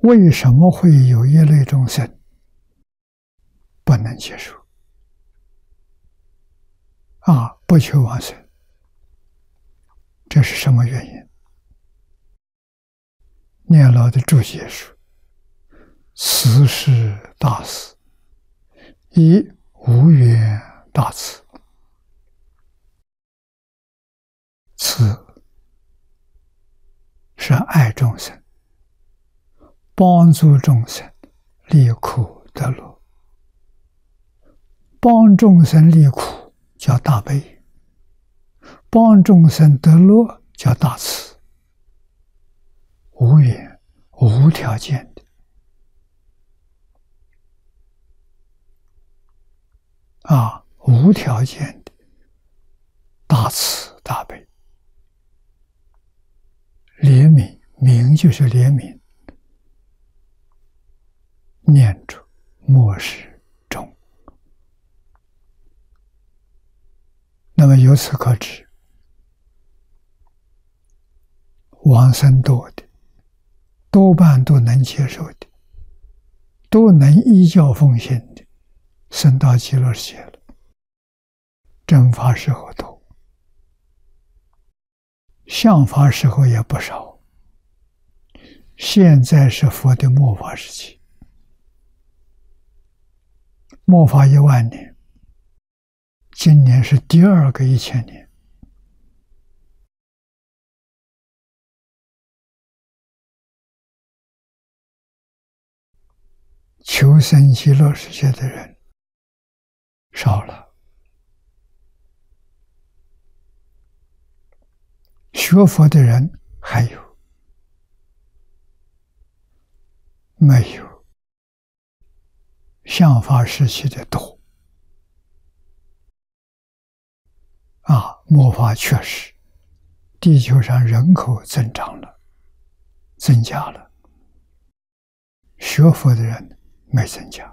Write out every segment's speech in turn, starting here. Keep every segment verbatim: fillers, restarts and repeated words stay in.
为什么会有一类众生不能接受？啊，不求往生，这是什么原因？念老的注解说：“此是大事，以无缘大慈。慈是爱众生，帮助众生离苦得乐。帮众生离苦叫大悲，帮众生得乐叫大慈。无缘无条件的啊，无条件的大慈大悲，怜悯，悯就是怜悯，念住莫使终。那么由此可知，往生多的多半都能接受的，都能依教奉行的，升到极乐世界了。正法时候多，相法时候也不少。现在是佛的末法时期，末法一万年，今年是第二个一千年。求生极乐世界的人少了，学佛的人还有，没有相法时期的多。啊，末法确实，地球上人口增长了，增加了，学佛的人没增加。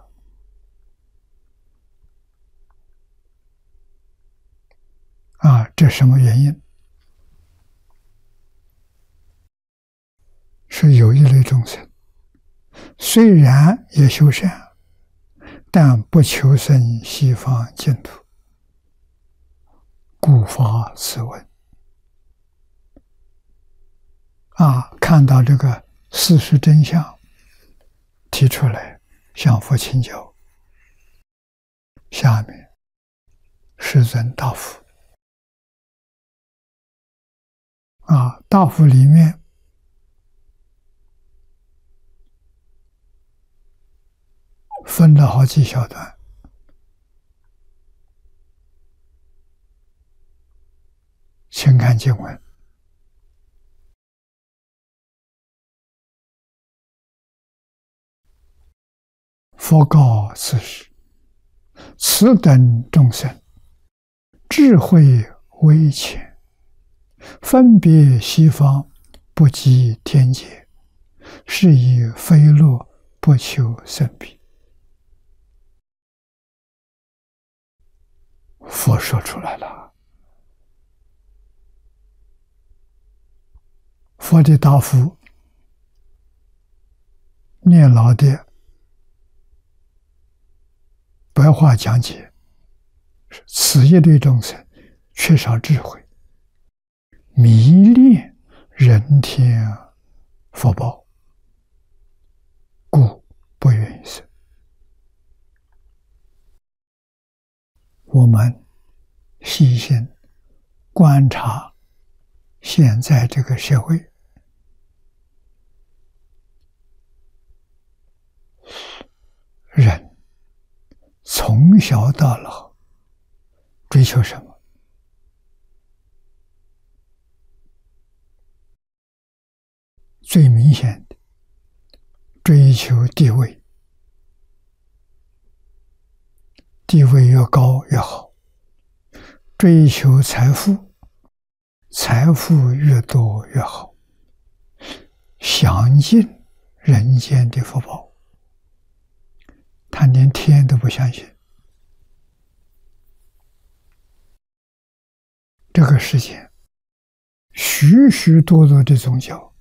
啊，这什么原因？是有一类众生，虽然也修善，但不求生西方净土，故发此文。啊，看到这个事实真相，提出来向佛请教。下面世尊答复。啊，答复里面分了好几小段，请看经文。佛告此时：此等众生，智慧微浅，分别西方，不及天界，是以非乐不求生彼。佛说出来了。佛的答复，念老的白话讲解：此一类众生缺少智慧，迷恋人天福报，故不愿意生。我们细心观察现在这个社会，人从小到老追求什么？最明显的，追求地位，地位越高越好；追求财富，财富越多越好；享尽人间的福报。他连天都不相信。这个世界许许多多的宗教，